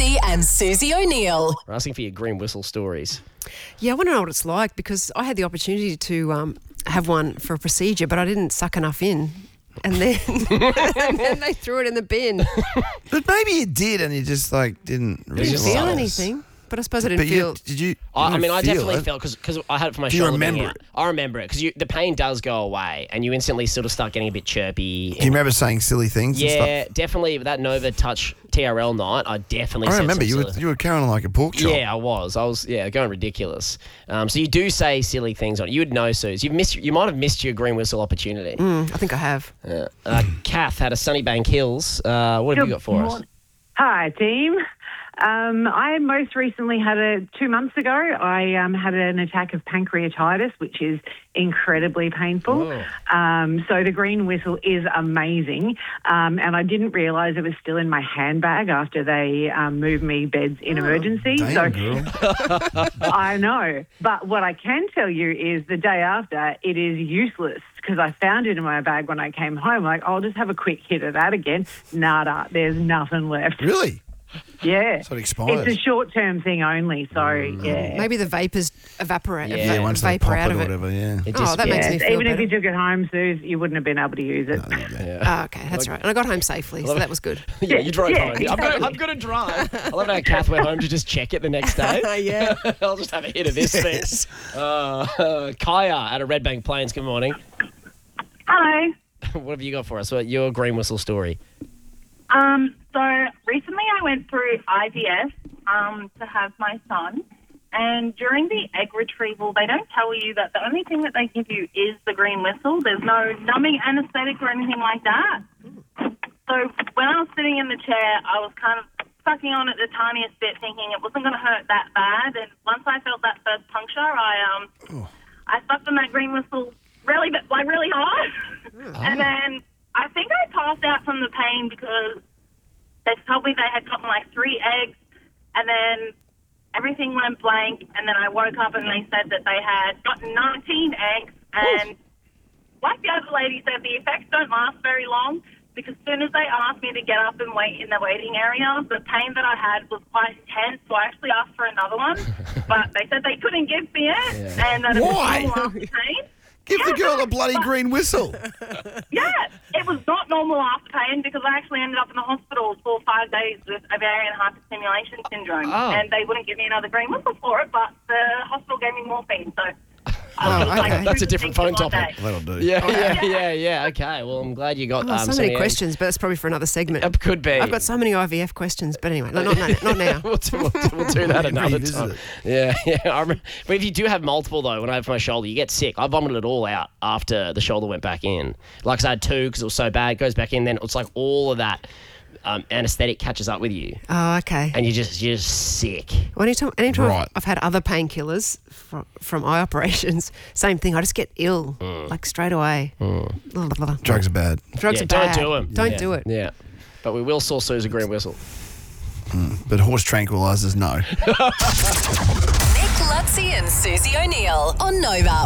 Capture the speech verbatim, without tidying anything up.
Lutzi and Susie O'Neill. We're asking for your green whistle stories. Yeah, I want to know what it's like because I had the opportunity to um, have one for a procedure, but I didn't suck enough in. And then, and then they threw it in the bin. But maybe you did and you just like didn't I didn't realise. feel anything. But I suppose I didn't But you, feel... did you? you I, I didn't mean, I feel definitely it. felt because I had it for my Do you shoulder. remember being out. it? I remember it because the pain does go away and you instantly sort of start getting a bit chirpy. Do you remember saying silly things and Yeah, stuff? definitely. That Nova Touch T R L night, I definitely I said remember some you were, silly- you were carrying like a pork chop. Yeah, I was. I was, yeah, going ridiculous. Um, so you do say silly things on it. You would know, Suze. You've missed, you might have missed your green whistle opportunity. Mm, I think I have. Uh, uh, Kath had a Sunnybank Hills. Uh, what have you got for us? Hi, team. Um, I most recently had a, two months ago, I um, had an attack of pancreatitis, which is incredibly painful. Oh. Um, so the green whistle is amazing. Um, and I didn't realise it was still in my handbag after they um, moved me beds in emergency. Damn, so girl. I know. But what I can tell you is the day after, it is useless because I found it in my bag when I came home. Like, I'll just have a quick hit of that again. Nada. There's nothing left. Really? Yeah. So it expires. It's a short-term thing only, so yeah. Maybe the vapours evaporate. Yeah, eva- Yeah, once they vapour pop out it of or it. whatever, yeah. It Oh, just- that makes Yeah, me feel even better. if you took it home, Suze, you wouldn't have been able to use it. Oh, okay, that's right. And I got home safely, so that was good. Yeah, you drove Yeah, home. I'm going I'm going to drive. I love how Kath went home to just check it the next day. Yeah. I'll just have a hit of this Yes. thing. Uh, uh, Kaya out of Redbank Plains, good morning. Hello. What have you got for us? What your green whistle story? Um, so recently I went through I V F um, to have my son, and during the egg retrieval, they don't tell you that the only thing that they give you is the green whistle. There's no numbing anesthetic or anything like that. So when I was sitting in the chair, I was kind of sucking on it the tiniest bit, thinking it wasn't going to hurt that bad. And once I felt that first puncture, I um, Oh. I sucked on that green whistle really, like really hard, and then I think I passed out from the pain because they told me they had gotten like three eggs, and then everything went blank, and then I woke up and they said that they had gotten nineteen eggs, and like the other lady said, the effects don't last very long because as soon as they asked me to get up and wait in the waiting area, the pain that I had was quite intense, so I actually asked for another one, but they said they couldn't give me it, and that it was Why? normal after pain. Give the Yeah, girl a bloody but- green whistle. Yeah, it was not normal after pain because I actually ended up in the hospital for five days with ovarian hyperstimulation syndrome, Oh. and they wouldn't give me another green whistle for it, but the hospital gave me morphine, so... I Oh, was just, like, okay. That's a super different sick phone in one topic. day. That'll do. Yeah, yeah, yeah, yeah. Okay, well, I'm glad you got Oh, um, so some many of the- questions, but that's probably for another segment. It could be. I've got so many I V F questions, but anyway, no, not, now- not now. we'll, do, we'll, do, we'll do that another Revisit time. it. Yeah, yeah. I remember, but if you do have multiple though, when I have my shoulder, you get sick. I vomited it all out after the shoulder went back in. Like I said, I had two because it was so bad. It goes back in, then it's like all of that um, anesthetic catches up with you, Oh, okay. and you're just you're just sick. Well, anytime, anytime Right. I've, I've had other painkillers from, from eye operations, same thing. I just get ill, like straight away. Blah, blah, blah. Drugs are bad. Drugs Yeah, are bad. don't do them. Don't Yeah, do it. Yeah, but we will saw Suze a green whistle. But horse tranquilizers, no. Nick Lutzi and Susie O'Neill on Nova.